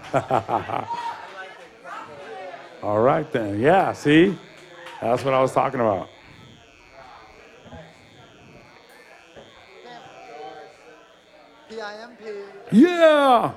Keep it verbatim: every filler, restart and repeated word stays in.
All right then. Yeah, see? That's what I was talking about. P I M P. Yeah.